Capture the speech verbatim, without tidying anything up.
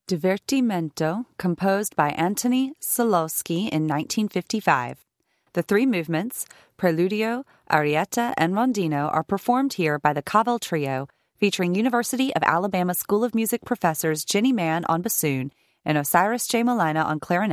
Divertimento, composed by Antoni Solowski in nineteen fifty-five. The three movements, Preludio, Arietta, and Rondino, are performed here by the Cavell Trio, featuring University of Alabama School of Music professors Jenny Mann on bassoon and Osiris J. Molina on clarinet,